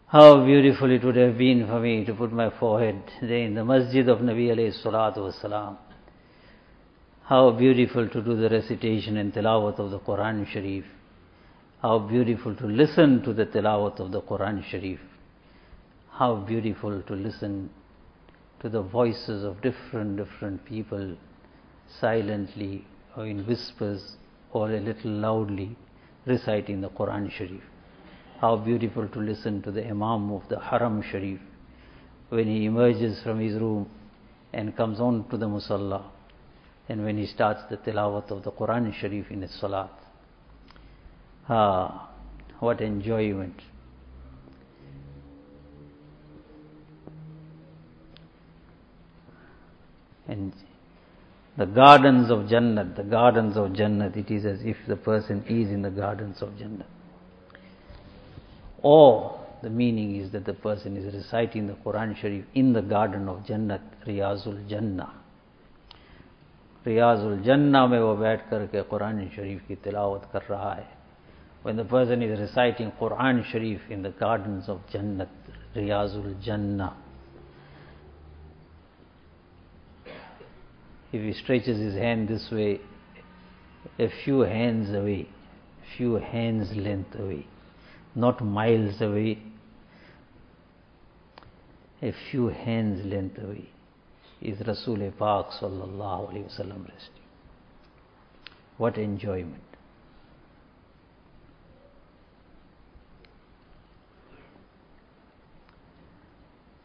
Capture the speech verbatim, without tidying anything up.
How beautiful it would have been for me to put my forehead there in the masjid of Nabi alayhi salatu wasalam. How beautiful to do the recitation and tilawat of the Quran Sharif. How beautiful to listen to the tilawat of the Quran Sharif. How beautiful to listen to the voices of different, different people silently or in whispers or a little loudly reciting the Quran Sharif. How beautiful to listen to the Imam of the Haram Sharif when he emerges from his room and comes on to the Musalla, and when he starts the tilawat of the Quran Sharif in his salat. Ah, what enjoyment! And the gardens of Jannat, the gardens of Jannat, it is as if the person is in the gardens of Jannat. Or the meaning is that the person is reciting the Quran Sharif in the garden of Jannat, Riyazul Jannah. Riyazul Jannah में वो बैठ करके Quran Sharif की तिलावत कर रहा है. When the person is reciting Quran Sharif in the gardens of Jannat, Riyazul Jannah, if he stretches his hand this way, a few hands away, few hands length away, not miles away, a few hands length away, is Rasul Pak sallallahu alaihi wasallam resting. What enjoyment!